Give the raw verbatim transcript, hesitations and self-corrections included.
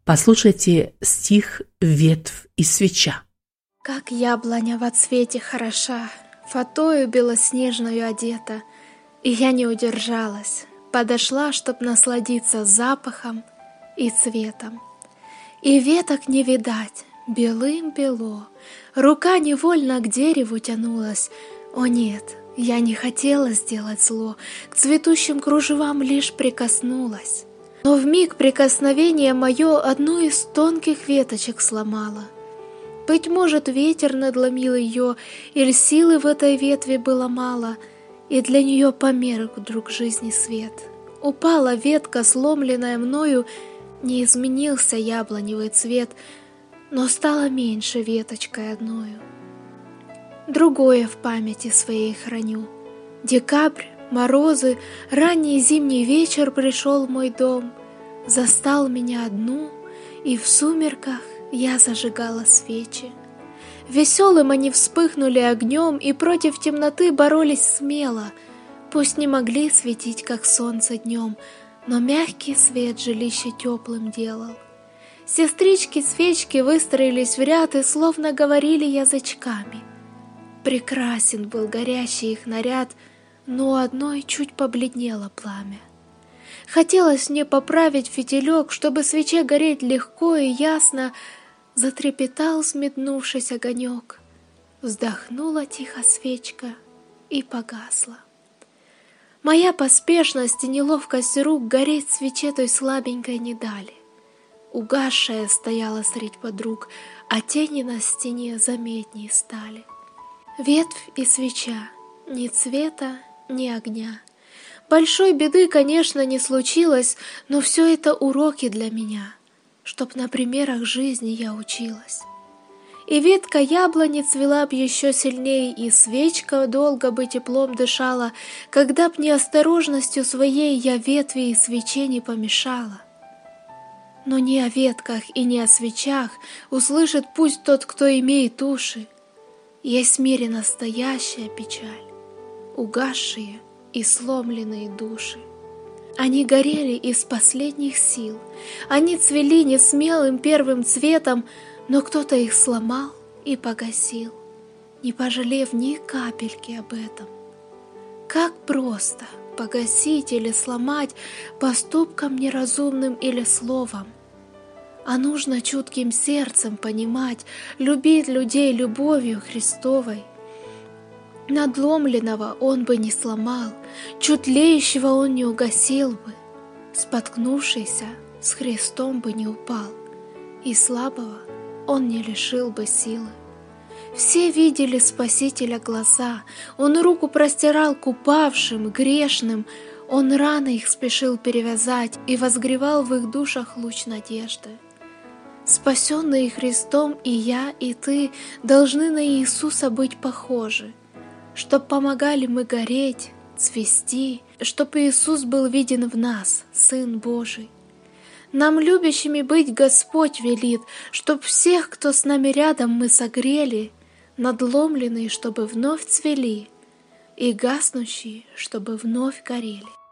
Послушайте стих «Ветвь и свеча». Как яблоня во цвете хороша, фатою белоснежную одета, и я не удержалась, подошла, чтоб насладиться запахом и цветом. И веток не видать, белым-бело, рука невольно к дереву тянулась. О нет, я не хотела сделать зло, к цветущим кружевам лишь прикоснулась. Но вмиг прикосновение мое одну из тонких веточек сломало. Быть может, ветер надломил ее, или силы в этой ветви было мало, и для нее померк вдруг жизни свет. Упала ветка, сломленная мною, не изменился яблоневый цвет, но стало меньше веточкой одною. Другое в памяти своей храню. Декабрь, морозы, ранний зимний вечер пришел в мой дом, застал меня одну, и в сумерках я зажигала свечи. Веселым они вспыхнули огнем и против темноты боролись смело. Пусть не могли светить, как солнце днем, но мягкий свет жилище теплым делал. Сестрички-свечки выстроились в ряд и словно говорили язычками. Прекрасен был горящий их наряд, но у одной чуть побледнело пламя. Хотелось мне поправить фитилек, чтобы свече гореть легко и ясно. Затрепетал, взметнувшись огонек. Вздохнула тихо свечка и погасла. Моя поспешность и неловкость рук гореть свече той слабенькой не дали. Угасшая стояла средь подруг, а тени на стене заметней стали. Ветвь и свеча, ни цвета, ни огня. Большой беды, конечно, не случилось, но все это уроки для меня, чтоб на примерах жизни я училась. И ветка яблони цвела б еще сильней, и свечка долго бы теплом дышала, когда б неосторожностью своей я ветви и свече не помешала. Но не о ветках и не о свечах услышит пусть тот, кто имеет уши. Есть в мире настоящая печаль, угасшие и сломленные души. Они горели из последних сил, они цвели несмелым первым цветом, но кто-то их сломал и погасил, не пожалев ни капельки об этом. Как просто погасить или сломать поступком неразумным или словом. А нужно чутким сердцем понимать, любить людей любовью Христовой. Надломленного он бы не сломал, чуть тлеющего он не угасил бы, споткнувшийся с Христом бы не упал, и слабого он не лишил бы силы. Все видели Спасителя глаза, он руку простирал к упавшим, грешным, он раны их спешил перевязать и возгревал в их душах луч надежды. Спасенные Христом и я, и ты должны на Иисуса быть похожи, чтоб помогали мы гореть, цвести, чтоб Иисус был виден в нас, Сын Божий. Нам любящими быть Господь велит, чтоб всех, кто с нами рядом, мы согрели, надломленные, чтобы вновь цвели, и гаснущие, чтобы вновь горели.